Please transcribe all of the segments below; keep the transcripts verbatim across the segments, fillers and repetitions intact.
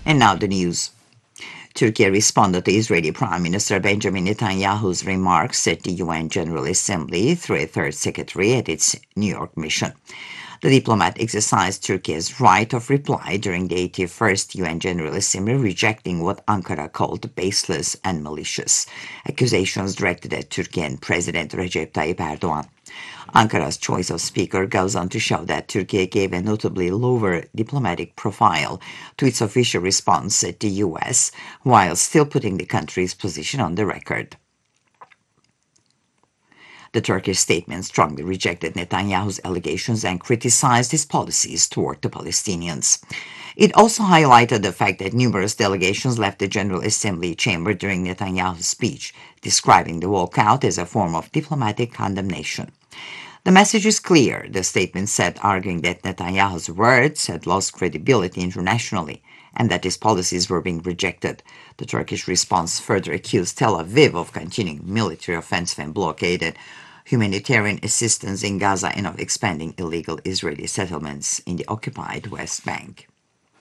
And now the news. Turkey responded to Israeli Prime Minister Benjamin Netanyahu's remarks at the U N General Assembly through a third secretary at its New York mission. The diplomat exercised Turkey's right of reply during the eighty-first U N General Assembly, rejecting what Ankara called baseless and malicious accusations directed at Turkey and President Recep Tayyip Erdogan. Ankara's choice of speaker goes on to show that Turkey gave a notably lower diplomatic profile to its official response at the U S, while still putting the country's position on the record. The Turkish statement strongly rejected Netanyahu's allegations and criticized his policies toward the Palestinians. It also highlighted the fact that numerous delegations left the General Assembly chamber during Netanyahu's speech, describing the walkout as a form of diplomatic condemnation. The message is clear, the statement said, arguing that Netanyahu's words had lost credibility internationally and that his policies were being rejected. The Turkish response further accused Tel Aviv of continuing military offensive and blockaded humanitarian assistance in Gaza and of expanding illegal Israeli settlements in the occupied West Bank.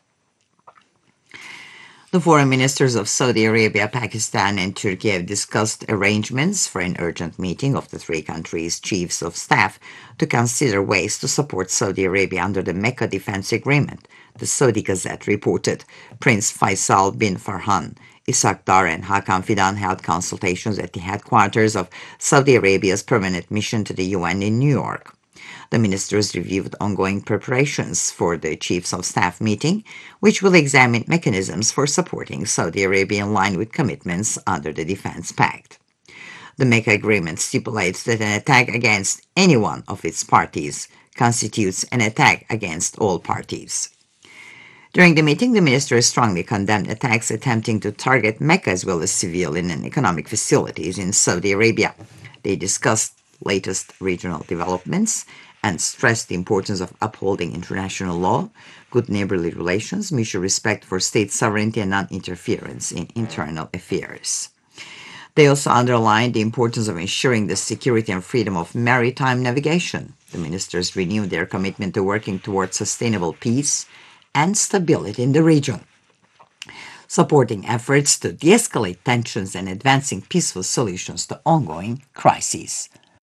The foreign ministers of Saudi Arabia, Pakistan, and Turkey have discussed arrangements for an urgent meeting of the three countries' chiefs of staff to consider ways to support Saudi Arabia under the Mecca Defense Agreement, the Saudi Gazette reported. Prince Faisal bin Farhan, Ishaq Dar, and Hakan Fidan held consultations at the headquarters of Saudi Arabia's permanent mission to the U N in New York. The ministers reviewed ongoing preparations for the Chiefs of Staff meeting, which will examine mechanisms for supporting Saudi Arabia in line with commitments under the Defense Pact. The Mecca Agreement stipulates that an attack against any one of its parties constitutes an attack against all parties. During the meeting, the ministers strongly condemned attacks attempting to target Mecca as well as civilian and economic facilities in Saudi Arabia. They discussed latest regional developments and stressed the importance of upholding international law, good neighborly relations, mutual respect for state sovereignty, and non-interference in internal affairs. They also underlined the importance of ensuring the security and freedom of maritime navigation. The ministers renewed their commitment to working towards sustainable peace and stability in the region, supporting efforts to de-escalate tensions and advancing peaceful solutions to ongoing crises.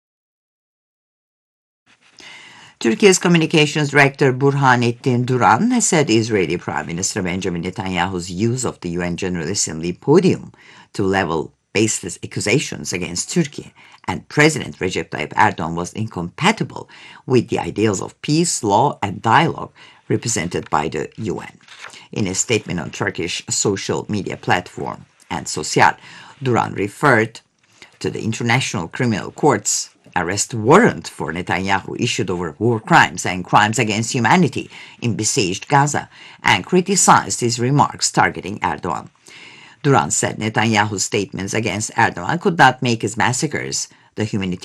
Turkey's Communications Director Burhanettin Duran has said Israeli Prime Minister Benjamin Netanyahu's use of the U N General Assembly podium to level baseless accusations against Turkey and President Recep Tayyip Erdogan was incompatible with the ideals of peace, law, and dialogue represented by the U N. In a statement on Turkish social media platform and Sosyal, Duran referred to the International Criminal Court's arrest warrant for Netanyahu issued over war crimes and crimes against humanity in besieged Gaza and criticized his remarks targeting Erdogan. Duran said Netanyahu's statements against Erdogan could not make his massacres, the humanitarian